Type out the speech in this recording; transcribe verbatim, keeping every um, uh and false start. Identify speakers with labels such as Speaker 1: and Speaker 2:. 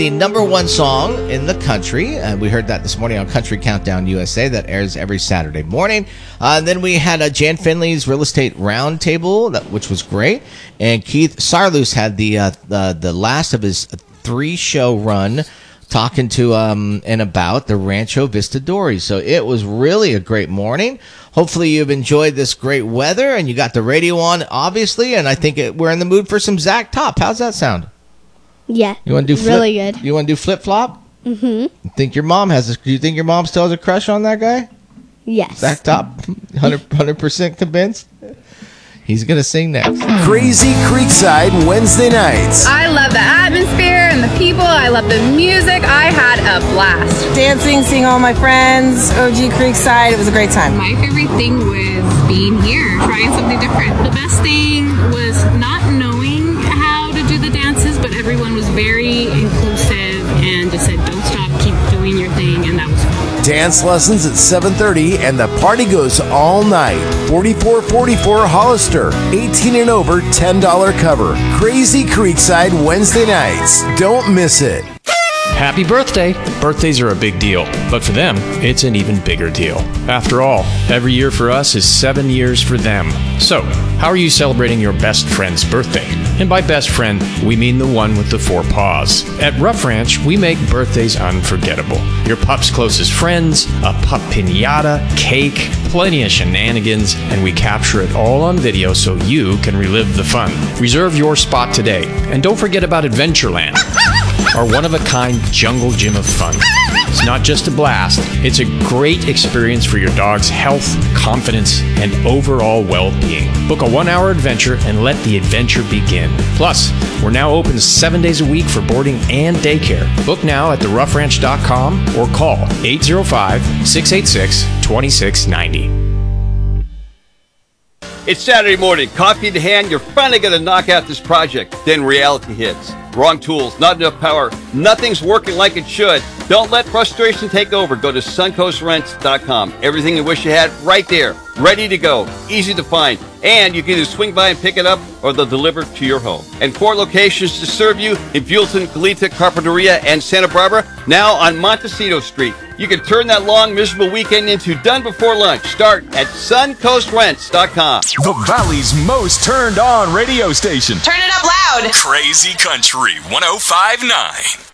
Speaker 1: The number one song in the country, and we heard that this morning on Country Countdown U S A. That airs every Saturday morning. Uh, and then we had uh, Jan Finley's Real Estate Roundtable, that, which was great. And Keith Sarloos had the uh, the the last of his three-show run, talking to um and about the Rancho Vistadores. So it was really a great morning. Hopefully you've enjoyed this great weather, and you got the radio on, obviously. And I think it, we're in the mood for some Zach Top. How's that sound?
Speaker 2: Yeah,
Speaker 1: you want to do flip,
Speaker 2: really good.
Speaker 1: You want to do flip flop?
Speaker 2: Mm-hmm.
Speaker 1: You think your mom has? A, do you think your mom still has a crush on that guy?
Speaker 2: Yes.
Speaker 1: Zach Top, one hundred percent convinced. He's gonna sing next.
Speaker 3: Crazy Creekside Wednesday nights.
Speaker 4: I love the atmosphere and the people. I love the music. I had a blast.
Speaker 5: Dancing, seeing all my friends, O G Creekside. It was a great time.
Speaker 6: My favorite thing was being here, trying something different. The best thing was not knowing how to do the dances, but everyone was very inclusive and just said, don't stop, keep doing your thing, and that was fun.
Speaker 3: Dance lessons at seven thirty, and the party goes all night. forty-four forty-four Hollister. eighteen and over, ten dollars cover. Crazy Creekside Wednesday nights. Don't miss it.
Speaker 7: Happy birthday! Birthdays are a big deal, but for them, it's an even bigger deal. After all, every year for us is seven years for them. So, how are you celebrating your best friend's birthday? And by best friend, we mean the one with the four paws. At Rough Ranch, we make birthdays unforgettable. Your pup's closest friends, a pup piñata, cake, plenty of shenanigans, and we capture it all on video so you can relive the fun. Reserve your spot today, and don't forget about Adventureland, our one-of-a-kind jungle gym of fun. It's not just a blast, it's a great experience for your dog's health, confidence, and overall well-being. Book a one-hour adventure and let the adventure begin. Plus, we're now open seven days a week for boarding and daycare. Book now at the rough ranch dot com or call eight zero five, six eight six, two six nine zero.
Speaker 8: It's Saturday morning, coffee in hand, you're finally going to knock out this project. Then reality hits. Wrong tools, not enough power, nothing's working like it should. Don't let frustration take over. Go to suncoast rents dot com. Everything you wish you had right there, ready to go, easy to find. And you can either swing by and pick it up or they'll deliver to your home. And four locations to serve you in Buellton, Goleta, Carpinteria, and Santa Barbara, now on Montecito Street. You can turn that long, miserable weekend into done before lunch. Start at suncoast rents dot com.
Speaker 9: The Valley's most turned on radio station.
Speaker 10: Turn it up loud.
Speaker 9: Crazy Country one oh five point nine.